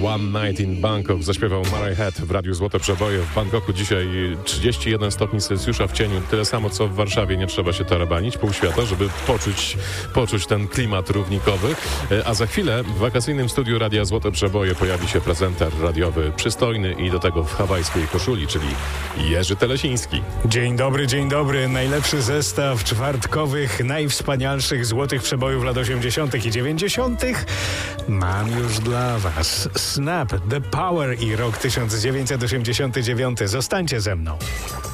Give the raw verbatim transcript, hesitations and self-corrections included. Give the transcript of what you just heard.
One Night in Bangkok zaśpiewał Murray Head w Radiu Złote Przeboje. W Bangkoku dzisiaj trzydzieści jeden stopni Celsjusza w cieniu, tyle samo co w Warszawie. Nie trzeba się tarabanić pół świata, żeby poczuć, poczuć ten klimat równikowy. A za chwilę w wakacyjnym studiu Radia Złote Przeboje pojawi się prezenter radiowy przystojny i do tego w hawajskiej koszuli, czyli Jerzy Telesiński. Dzień dobry, dzień dobry. Najlepszy zestaw czwartkowych, najwspanialszych złotych przebojów lat osiemdziesiątych i dziewięćdziesiątych mam już dla was. Snap, The Power i rok tysiąc dziewięćset osiemdziesiąty dziewiąty. Zostańcie ze mną.